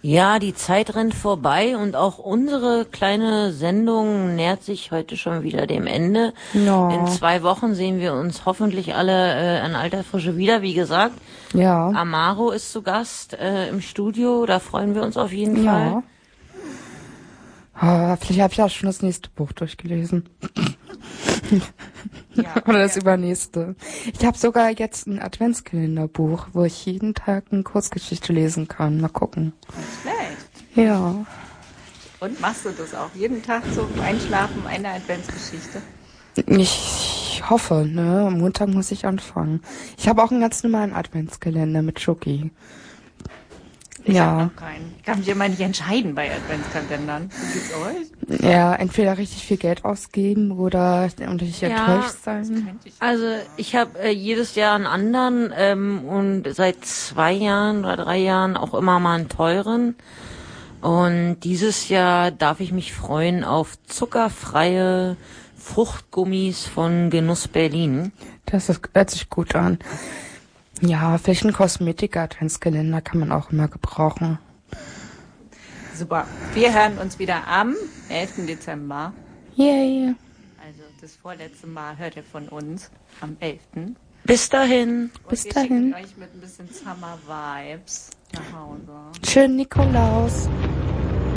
Ja, die Zeit rennt vorbei und auch unsere kleine Sendung nähert sich heute schon wieder dem Ende. In Ja, 2 Wochen sehen wir uns hoffentlich alle in alter Frische wieder. Wie gesagt, ja, Amaro ist zu Gast im Studio, da freuen wir uns auf jeden Fall. ja. Vielleicht habe ich auch schon das nächste Buch durchgelesen. Ja, Oder das übernächste. Ich habe sogar jetzt ein Adventskalenderbuch, wo ich jeden Tag eine Kurzgeschichte lesen kann. Mal gucken. Nicht schlecht. Ja. Und machst du das auch jeden Tag zum Einschlafen eine Adventsgeschichte? Ich hoffe, ne? Am Montag muss ich anfangen. Ich habe auch einen ganz normalen Adventskalender mit Schoki. Ich Ja. habe noch keinen. Ich kann mich immer nicht entscheiden bei Adventskalendern. Wie geht's euch? Ja, entweder richtig viel Geld ausgeben oder richtig Ja, enttäuscht sein. Könnte ich. Also ich habe jedes Jahr einen anderen und seit 2 Jahren oder 3 Jahren auch immer mal einen teuren. Und dieses Jahr darf ich mich freuen auf zuckerfreie Fruchtgummis von Genuss Berlin. Hört sich gut an. Ja, vielleicht ein Kosmetik-Adventskalender kann man auch immer gebrauchen. Super. Wir hören uns wieder am 11. Dezember. Yay. Also das vorletzte Mal hört ihr von uns am 11. Bis dahin. Bis wir dahin. schicken euch mit ein bisschen Summer Vibes nach Hause. Schönen Nikolaus.